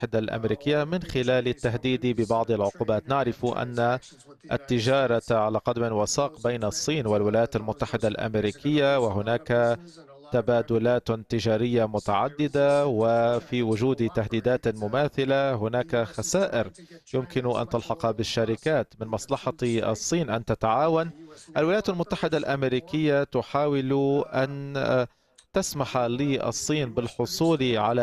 الأمريكية من خلال التهديد ببعض العقوبات. نعرف أن التجارة على قدم وساق بين الصين والولايات المتحدة الأمريكية، وهناك تبادلات تجارية متعددة، وفي وجود تهديدات مماثلة هناك خسائر يمكن أن تلحق بالشركات. من مصلحة الصين أن تتعاون. الولايات المتحدة الأمريكية تحاول أن تسمح للصين بالحصول على